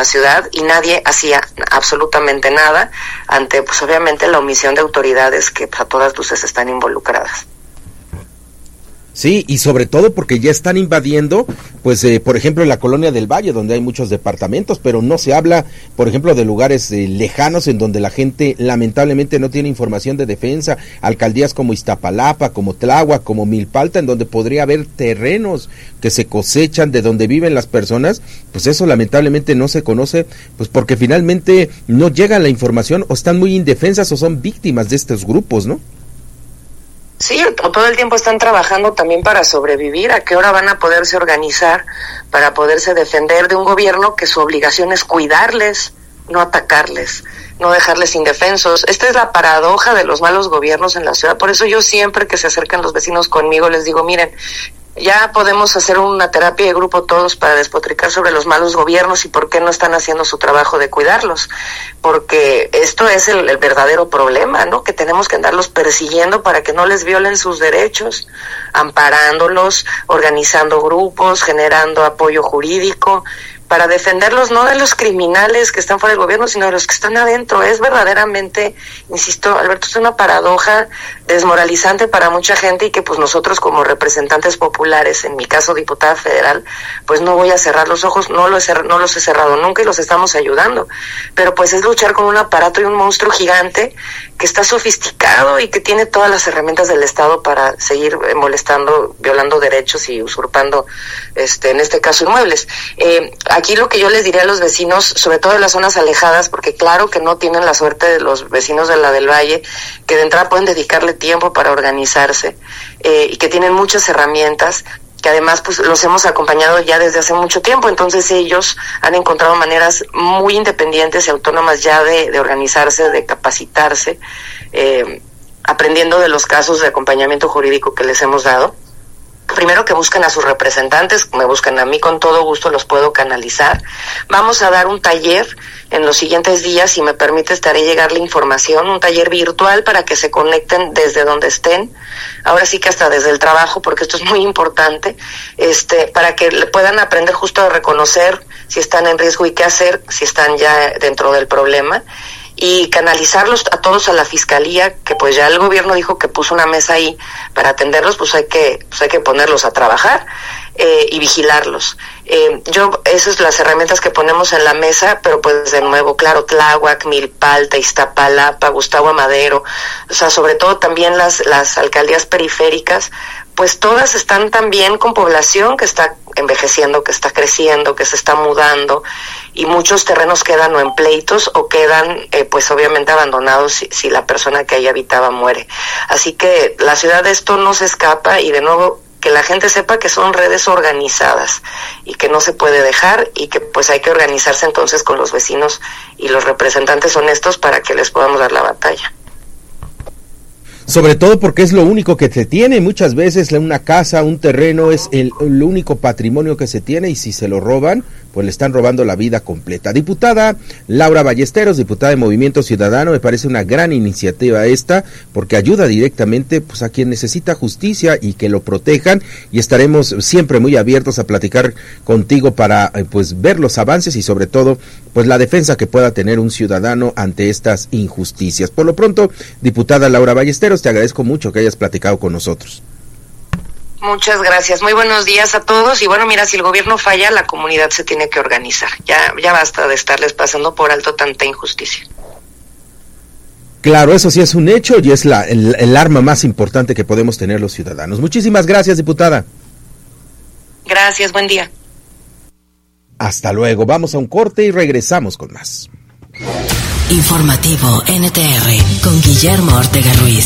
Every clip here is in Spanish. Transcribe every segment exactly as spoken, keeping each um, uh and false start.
la ciudad y nadie hacía absolutamente nada ante, pues obviamente, la omisión de autoridades que pues, a todas luces están involucradas. Sí, y sobre todo porque ya están invadiendo, pues, eh, por ejemplo, en la Colonia del Valle, donde hay muchos departamentos, pero no se habla, por ejemplo, de lugares eh, lejanos en donde la gente lamentablemente no tiene información de defensa, alcaldías como Iztapalapa, como Tláhuac, como Milpalta, en donde podría haber terrenos que se cosechan de donde viven las personas, pues eso lamentablemente no se conoce, pues porque finalmente no llega la información o están muy indefensas o son víctimas de estos grupos, ¿no? Sí, todo el tiempo están trabajando también para sobrevivir. ¿A qué hora van a poderse organizar para poderse defender de un gobierno que su obligación es cuidarles, no atacarles, no dejarles indefensos? Esta es la paradoja de los malos gobiernos en la ciudad. Por eso yo siempre que se acercan los vecinos conmigo les digo, miren, ya podemos hacer una terapia de grupo todos para despotricar sobre los malos gobiernos y por qué no están haciendo su trabajo de cuidarlos, porque esto es el, el verdadero problema, ¿no? Que tenemos que andarlos persiguiendo para que no les violen sus derechos, amparándolos, organizando grupos, generando apoyo jurídico, para defenderlos no de los criminales que están fuera del gobierno, sino de los que están adentro. Es verdaderamente, insisto, Alberto, es una paradoja desmoralizante para mucha gente y que pues nosotros como representantes populares, en mi caso diputada federal, pues no voy a cerrar los ojos, no, lo he cer- no los he cerrado nunca y los estamos ayudando. Pero pues es luchar con un aparato y un monstruo gigante que está sofisticado y que tiene todas las herramientas del Estado para seguir eh, molestando, violando derechos y usurpando, este, en este caso, inmuebles. Eh, Aquí lo que yo les diría a los vecinos, sobre todo de las zonas alejadas, porque claro que no tienen la suerte de los vecinos de la del Valle, que de entrada pueden dedicarle tiempo para organizarse eh, y que tienen muchas herramientas, que además pues los hemos acompañado ya desde hace mucho tiempo, entonces ellos han encontrado maneras muy independientes y autónomas ya de, de organizarse, de capacitarse, eh, aprendiendo de los casos de acompañamiento jurídico que les hemos dado. Primero que busquen a sus representantes, me buscan a mí, con todo gusto los puedo canalizar. Vamos a dar un taller en los siguientes días, si me permite estaré llegar la información, un taller virtual para que se conecten desde donde estén, ahora sí que hasta desde el trabajo, porque esto es muy importante, este, para que puedan aprender justo a reconocer si están en riesgo y qué hacer si están ya dentro del problema, y canalizarlos a todos a la fiscalía, que pues ya el gobierno dijo que puso una mesa ahí para atenderlos, pues hay que pues hay que ponerlos a trabajar eh, y vigilarlos. Eh, yo, esas son las herramientas que ponemos en la mesa, pero pues de nuevo, claro, Tláhuac, Milpalta, Iztapalapa, Gustavo Amadero, o sea, sobre todo también las, las alcaldías periféricas, pues todas están también con población que está envejeciendo, que está creciendo, que se está mudando, y muchos terrenos quedan o en pleitos o quedan eh, pues obviamente abandonados si, si la persona que ahí habitaba muere. Así que la ciudad de esto no se escapa, y de nuevo que la gente sepa que son redes organizadas y que no se puede dejar, y que pues hay que organizarse entonces con los vecinos y los representantes honestos para que les podamos dar la batalla. Sobre todo porque es lo único que se tiene, muchas veces una casa, un terreno es el, el único patrimonio que se tiene, y si se lo roban, pues le están robando la vida completa. Diputada Laura Ballesteros, diputada de Movimiento Ciudadano, me parece una gran iniciativa esta, porque ayuda directamente pues a quien necesita justicia y que lo protejan, y estaremos siempre muy abiertos a platicar contigo para eh, pues ver los avances y sobre todo pues la defensa que pueda tener un ciudadano ante estas injusticias. Por lo pronto, diputada Laura Ballesteros, te agradezco mucho que hayas platicado con nosotros. Muchas gracias, muy buenos días a todos. Y bueno, mira, si el gobierno falla, la comunidad se tiene que organizar. Ya, ya basta de estarles pasando por alto tanta injusticia. Claro, eso sí es un hecho y es la, el, el arma más importante que podemos tener los ciudadanos. Muchísimas gracias, diputada. Gracias, buen día. Hasta luego, vamos a un corte y regresamos con más. Informativo N T R con Guillermo Ortega Ruiz.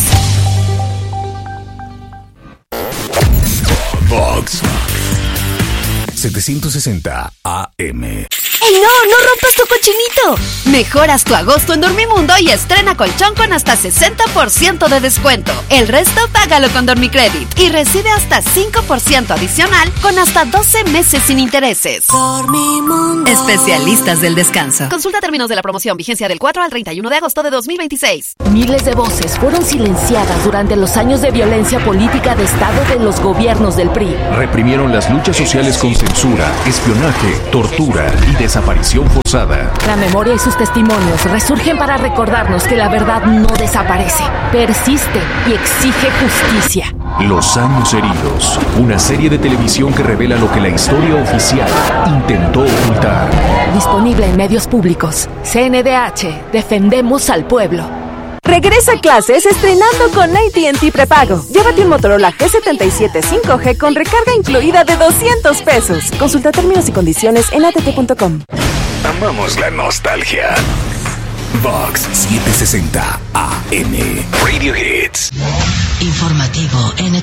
Vox setecientos sesenta A M. ¡Ey, no! ¡No rompas tu cochinito! Mejoras tu agosto en Dormimundo y estrena colchón con hasta sesenta por ciento de descuento. El resto págalo con Dormicredit y recibe hasta cinco por ciento adicional con hasta doce meses sin intereses. Dormimundo. Especialistas del descanso. Consulta términos de la promoción, vigencia del cuatro al treinta y uno de agosto de dos mil veintiséis. Miles de voces fueron silenciadas durante los años de violencia política de Estado de los gobiernos del P R I. Reprimieron las luchas sociales con censura, espionaje, tortura y desaparición. desaparición forzada. La memoria y sus testimonios resurgen para recordarnos que la verdad no desaparece, persiste y exige justicia. Los años heridos, una serie de televisión que revela lo que la historia oficial intentó ocultar. Disponible en medios públicos. C N D H, defendemos al pueblo. Regresa a clases estrenando con A T and T Prepago. Llévate un Motorola G setenta y siete cinco G con recarga incluida de doscientos pesos. Consulta términos y condiciones en a t t punto com. Amamos la nostalgia. Vox setecientos sesenta A M Radio Hits. Informativo N